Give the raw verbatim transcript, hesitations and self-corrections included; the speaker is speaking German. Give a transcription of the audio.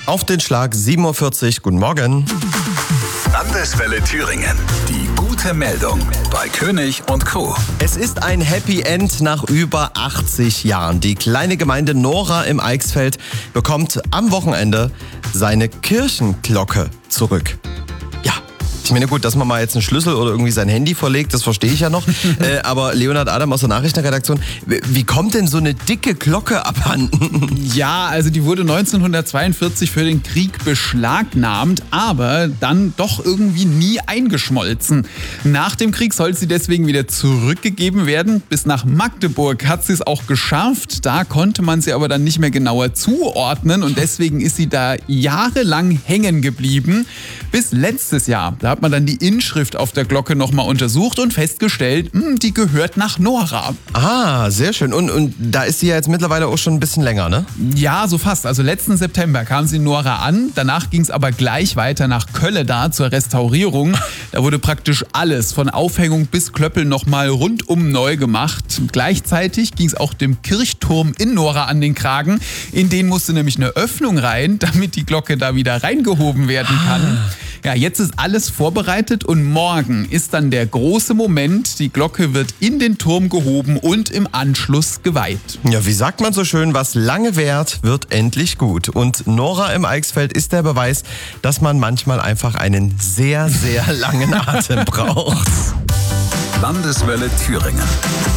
Auf den Schlag sieben Uhr vierzig. Guten Morgen. Landeswelle Thüringen. Die gute Meldung bei König und Co. Es ist ein Happy End nach über achtzig Jahren. Die kleine Gemeinde Nora im Eichsfeld bekommt am Wochenende seine Kirchenglocke zurück. Ja. Ich meine, gut, dass man mal jetzt einen Schlüssel oder irgendwie sein Handy verlegt, das verstehe ich ja noch. äh, aber Leonhard Adam aus der Nachrichtenredaktion, wie kommt denn so eine dicke Glocke abhanden? Ja, also die wurde neunzehnhundertzweiundvierzig für den Krieg beschlagnahmt, aber dann doch irgendwie nie eingeschmolzen. Nach dem Krieg soll sie deswegen wieder zurückgegeben werden. Bis nach Magdeburg hat sie es auch geschafft. Da konnte man sie aber dann nicht mehr genauer zuordnen und deswegen ist sie da jahrelang hängen geblieben. Bis letztes Jahr. Da hat man dann die Inschrift auf der Glocke nochmal untersucht und festgestellt, mh, die gehört nach Nora. Ah, sehr schön. Und, und da ist sie ja jetzt mittlerweile auch schon ein bisschen länger, ne? Ja, so fast. Also letzten September kam sie in Nora an. Danach ging es aber gleich weiter nach Kölleda zur Restaurierung. Da wurde praktisch alles von Aufhängung bis Klöppel nochmal rundum neu gemacht. Gleichzeitig ging es auch dem Kirchturm in Nora an den Kragen. In den musste nämlich eine Öffnung rein, damit die Glocke da wieder reingehoben werden kann. Ja, jetzt ist alles vorbereitet und morgen ist dann der große Moment. Die Glocke wird in den Turm gehoben und im Anschluss geweiht. Ja, wie sagt man so schön, was lange währt, wird endlich gut. Und Nora im Eichsfeld ist der Beweis, dass man manchmal einfach einen sehr, sehr langen Atem braucht. Landeswelle Thüringen.